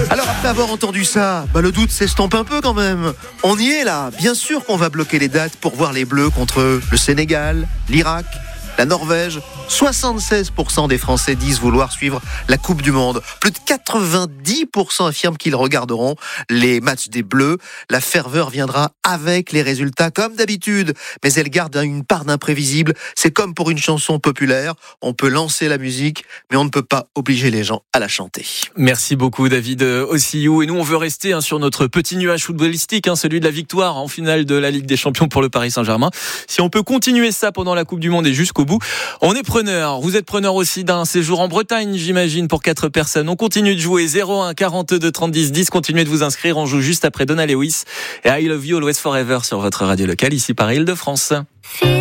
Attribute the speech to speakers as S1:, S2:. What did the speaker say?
S1: Alors après avoir entendu ça, le doute s'estompe un peu quand même. On y est là, bien sûr qu'on va bloquer les dates pour voir les Bleus contre le Sénégal, l'Irak, la Norvège. 76% des Français disent vouloir suivre la Coupe du Monde. Plus de 90% affirment qu'ils regarderont les matchs des Bleus. La ferveur viendra avec les résultats comme d'habitude, mais elle garde une part d'imprévisible. C'est comme pour une chanson populaire, on peut lancer la musique, mais on ne peut pas obliger les gens à la chanter.
S2: Merci beaucoup David Ossiou. Et nous on veut rester sur notre petit nuage footballistique, celui de la victoire en finale de la Ligue des Champions pour le Paris Saint-Germain. Si on peut continuer ça pendant la Coupe du Monde et jusqu'au bout, on est preneur. Vous êtes preneur aussi d'un séjour en Bretagne, j'imagine, pour 4 personnes. On continue de jouer 01 42 30 10 10. Continuez de vous inscrire. On joue juste après Donna Lewis et I Love You Always Forever sur votre radio locale ici par Île-de-France.